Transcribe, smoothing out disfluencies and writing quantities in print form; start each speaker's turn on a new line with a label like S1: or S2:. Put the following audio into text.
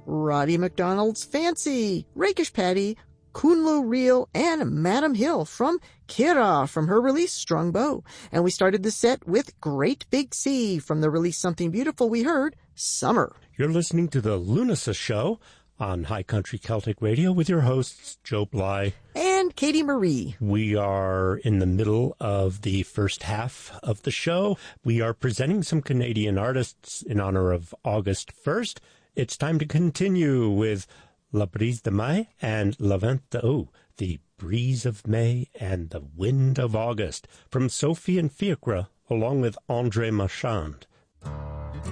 S1: Roddy McDonald's Fancy, Rakish Patty, Kunlu Reel, and Madam Hill from Kira from her release Strung Bow. And we started the set with Great Big Sea from the release Something Beautiful. We heard Summer.
S2: You're listening to the Lunasa Show on High Country Celtic Radio with your hosts, Joe Bly
S1: and Katie Marie.
S2: We are in the middle of the first half of the show. We are presenting some Canadian artists in honor of August 1st. It's time to continue with La Brise de Mai and La Vent d'Eau, the Breeze of May and the Wind of August, from Sophie and Fiacre, along with André Marchand.